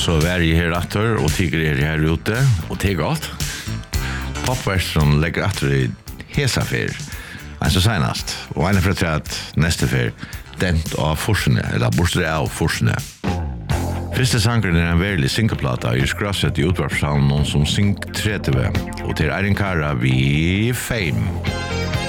så är jag här åter och tycker er här ute och det är gott. Popversion lägger åter i hesa för. Alltså senast. Och en för att nästa för dent av forsene eller borster av forsene. Første sangren en verlig synkeplata i skrasset i utvarpshallen någon som synk 30 och till Erin Kara vi Fame.